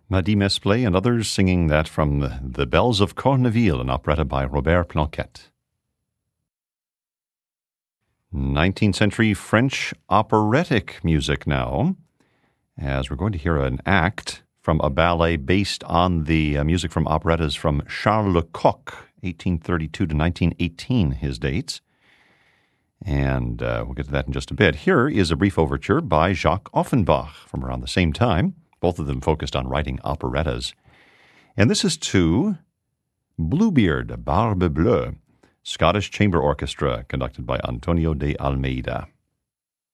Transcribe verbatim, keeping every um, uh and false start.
Maddy Mesplay and others singing that from the, the Bells of Corneville, an operetta by Robert Planquette. nineteenth century French operatic music now, as we're going to hear an act from a ballet based on the uh, music from operettas from Charles Lecoq, eighteen thirty-two to nineteen eighteen, his dates. And uh, we'll get to that in just a bit. Here is a brief overture by Jacques Offenbach from around the same time. Both of them focused on writing operettas. And this is to Bluebeard, Barbe Bleue, Scottish Chamber Orchestra, conducted by Antonio de Almeida.